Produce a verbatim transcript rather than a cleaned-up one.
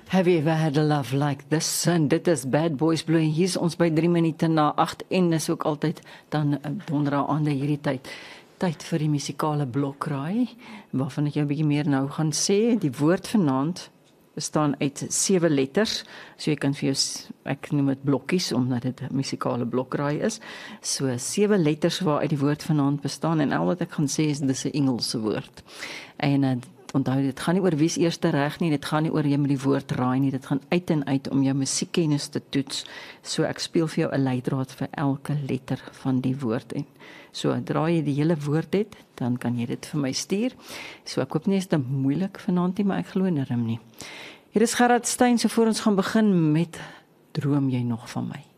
Have you ever had a love like this? En dit is Bad Boys Blue. En hier is ons by drie minute na agt en is ook altyd dan donderdag aande hierdie tyd. Tyd vir die musikale blokraai, waarvan ek jou 'n bietjie meer nou gaan sê. Die woord vanaand bestaan uit sewe letters. So jy kan vir jou, ek noem dit blokkies, omdat dit 'n musikale blokraai is. So sewe letters waaruit die woord vanaand bestaan. En al wat ek gaan sê is, dis 'n Engelse woord. En uh, onthou, dit gaan nie oor wie's eerste reg nie, dit gaan nie oor jy met die woord raai nie, dit gaan uit en uit om jou musiekkennis te toets. So ek speel vir jou 'n leidraad vir elke letter van die woord. En so dra jy die hele woord het, dan kan jy dit vir my stuur. So ek hoop nie is dit moeilik vanaand nie, maar ek glo nie. Hier is Gerard Steyn, so voor ons gaan begin met Droom jy nog van my?